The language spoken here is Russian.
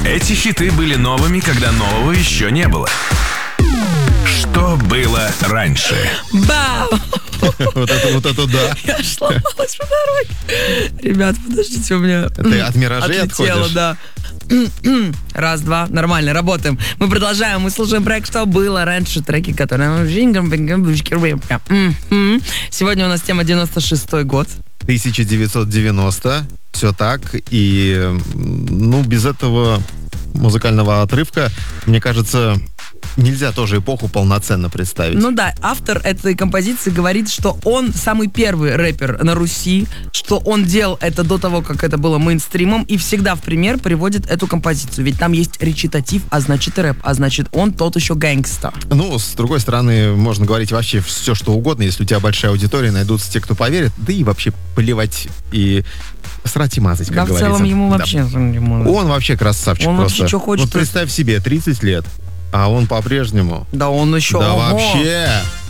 Эти хиты были новыми, когда нового еще не было. Что было раньше? Бау! Вот это да. Я шла малость по дороге. Ребят, подождите, у меня... Ты от миражей отлетело, отходишь? да. Раз, два, нормально, работаем. Мы продолжаем, мы слушаем проект «Что было раньше», треки, которые... Сегодня у нас тема 96-й год. 1990, все так, и, без этого музыкального отрывка, мне кажется, нельзя тоже эпоху полноценно представить. Ну да, автор этой композиции говорит, что он самый первый рэпер на Руси, что он делал это до того, как это было мейнстримом, и всегда в пример приводит эту композицию. Ведь там есть речитатив, а значит рэп, а значит он тот еще гэнгста. С другой стороны, можно говорить вообще все, что угодно, если у тебя большая аудитория, найдутся те, кто поверит, да и вообще плевать и срать и мазать, как говорится. Да, в целом ему вообще... Он вообще красавчик он просто. Вообще, что хочет. Представь себе, 30 лет, а он по-прежнему... Да он еще... Да ого. вообще...